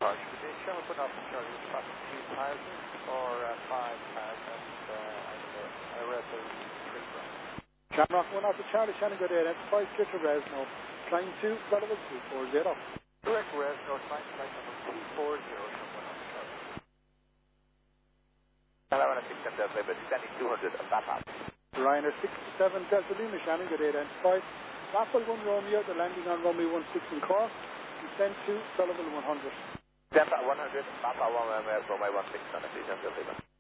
Charge position, we're putting off the charge of about 2,000 or 5,000 and a rest of 3 grand. Shamrock 1 after Charlie Shannon, good day, identified Kitcher Resno, flying 2, relevant 240. Direct Resno, flight number 240, someone on the charge. Hello, and a 6 Delta, but standing 200 of that pass. Ryanair 67 Delta Lima, Shannon, good day, identified. Apple 1 Romeo, the landing on runway 16 Cork, descent 2, Sullivan 100. Delta 100, Papa 1 Romeo, runway 16 on a 3 Delta Lima.